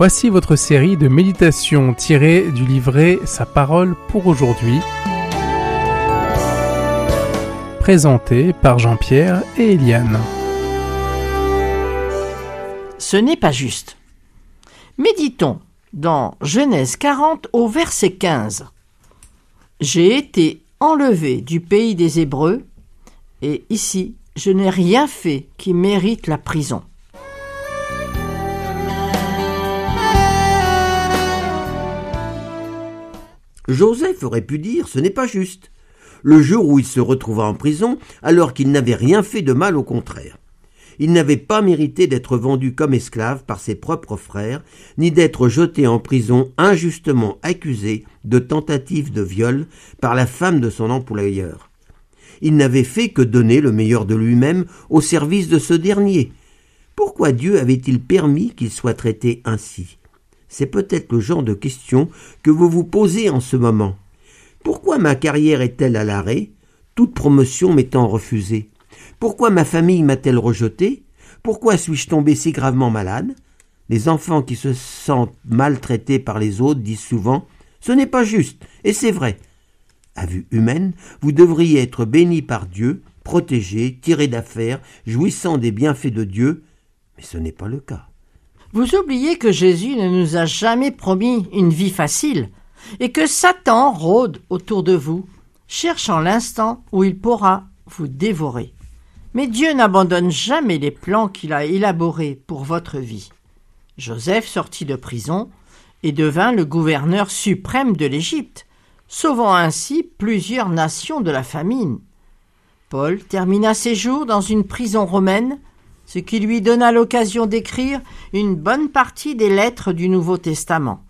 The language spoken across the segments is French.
Voici votre série de méditations tirées du livret Sa parole pour aujourd'hui, présentée par Jean-Pierre et Eliane. Ce n'est pas juste. Méditons dans Genèse 40 au verset 15. J'ai été enlevé du pays des Hébreux, et ici, je n'ai rien fait qui mérite la prison. Joseph aurait pu dire « ce n'est pas juste », le jour où il se retrouva en prison alors qu'il n'avait rien fait de mal, au contraire. Il n'avait pas mérité d'être vendu comme esclave par ses propres frères, ni d'être jeté en prison injustement accusé de tentative de viol par la femme de son employeur. Il n'avait fait que donner le meilleur de lui-même au service de ce dernier. Pourquoi Dieu avait-il permis qu'il soit traité ainsi ? C'est peut-être le genre de question que vous vous posez en ce moment. Pourquoi ma carrière est-elle à l'arrêt, toute promotion m'étant refusée ? Pourquoi ma famille m'a-t-elle rejeté ? Pourquoi suis-je tombé si gravement malade ? Les enfants qui se sentent maltraités par les autres disent souvent « ce n'est pas juste » et c'est vrai. À vue humaine, vous devriez être béni par Dieu, protégé, tiré d'affaire, jouissant des bienfaits de Dieu, mais ce n'est pas le cas. Vous oubliez que Jésus ne nous a jamais promis une vie facile et que Satan rôde autour de vous, cherchant l'instant où il pourra vous dévorer. Mais Dieu n'abandonne jamais les plans qu'il a élaborés pour votre vie. Joseph sortit de prison et devint le gouverneur suprême de l'Égypte, sauvant ainsi plusieurs nations de la famine. Paul termina ses jours dans une prison romaine, ce qui lui donna l'occasion d'écrire une bonne partie des lettres du Nouveau Testament.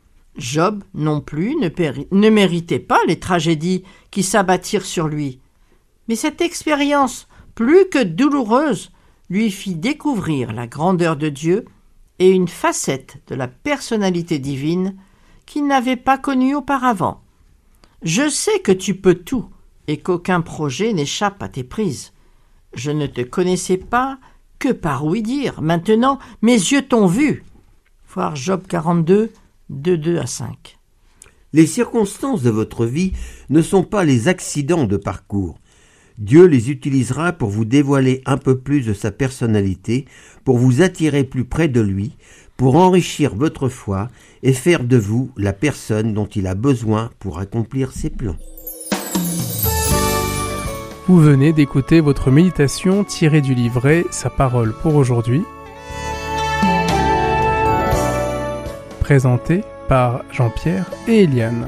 Job non plus ne méritait pas les tragédies qui s'abattirent sur lui. Mais cette expérience, plus que douloureuse, lui fit découvrir la grandeur de Dieu et une facette de la personnalité divine qu'il n'avait pas connue auparavant. Je sais que tu peux tout et qu'aucun projet n'échappe à tes prises. Je ne te connaissais pas que par ouï-dire. Maintenant, mes yeux t'ont vu. Voir Job 42, 2-5. Les circonstances de votre vie ne sont pas les accidents de parcours. Dieu les utilisera pour vous dévoiler un peu plus de sa personnalité, pour vous attirer plus près de lui, pour enrichir votre foi et faire de vous la personne dont il a besoin pour accomplir ses plans. Vous venez d'écouter votre méditation tirée du livret Sa parole pour aujourd'hui, présentée par Jean-Pierre et Eliane.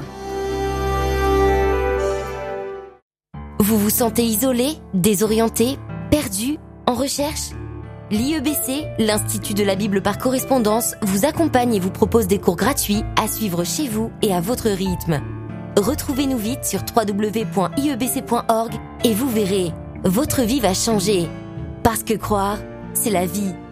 Vous vous sentez isolé, désorienté, perdu, en recherche ? L'IEBC, l'Institut de la Bible par correspondance, vous accompagne et vous propose des cours gratuits à suivre chez vous et à votre rythme. Retrouvez-nous vite sur www.iebc.org et vous verrez, votre vie va changer. Parce que croire, c'est la vie.